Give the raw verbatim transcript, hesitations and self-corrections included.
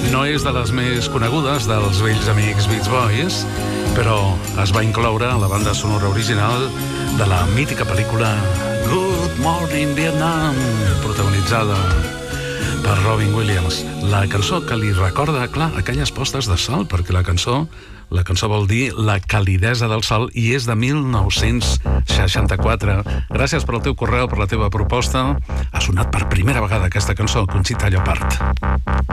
No és de les més conegudes dels vells amics Beach Boys, però es va incloure a la banda sonora original de la mítica pel·lícula Good Morning Vietnam, protagonitzada per Robin Williams. La cançó que li recorda, clar, aquelles postes de sol, perquè la cançó, la cançó vol dir la calidesa del sol i és de mil nou-cents seixanta-quatre. Gràcies per el teu correu, per la teva proposta. Ha sonat per primera vegada aquesta cançó, Conxita Llopart.